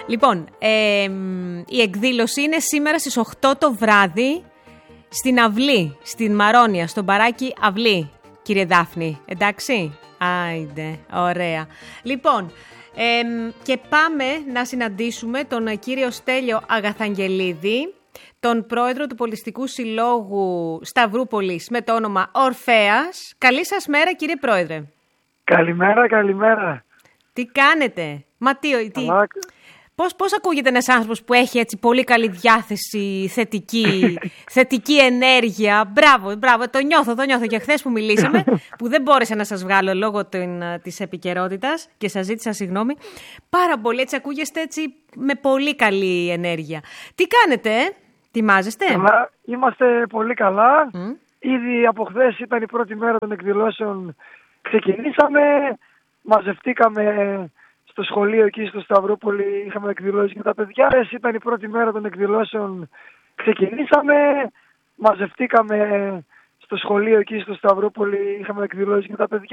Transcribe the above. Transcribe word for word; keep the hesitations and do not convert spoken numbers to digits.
Λοιπόν, ε, η εκδήλωση είναι σήμερα στις οκτώ το βράδυ στην Αυλή, στην Μαρόνια, στον παράκι Αυλή, κύριε Δάφνη. Εντάξει, άιντε, ωραία. Λοιπόν, ε, και πάμε να συναντήσουμε τον κύριο Στέλιο Αγαθαγγελίδη, τον πρόεδρο του Πολιτιστικού Συλλόγου Σταυρούπολης με το όνομα Ορφέας. Καλή σας μέρα, κύριε πρόεδρε. Καλημέρα, καλημέρα. Τι κάνετε? Μα τι, τι... Πώς, πώς ακούγεται ένας άνθρωπος που έχει έτσι πολύ καλή διάθεση, θετική, θετική ενέργεια? Μπράβο, μπράβο, το νιώθω, το νιώθω. Και χθες που μιλήσαμε, που δεν μπόρεσα να σας βγάλω λόγω την, της επικαιρότητας και σας ζήτησα συγγνώμη, πάρα πολύ έτσι ακούγεστε έτσι με πολύ καλή ενέργεια. Τι κάνετε, ε? Ετοιμάζεστε? Καλά, είμαστε πολύ καλά. Mm. Ήδη από χθες ήταν η πρώτη μέρα των εκδηλώσεων. Ξεκινήσαμε, μαζευτήκαμε στο σχολείο εκεί στο Σταυρούπολη, είχαμε εκδηλώσει για τα παιδιά. Ήταν η πρώτη μέρα των εκδηλώσεων. Ξεκινήσαμε, μαζευτήκαμε στο σχολείο εκεί στο Σταυρούπολη, είχαμε εκδηλώσει για τα παιδιά.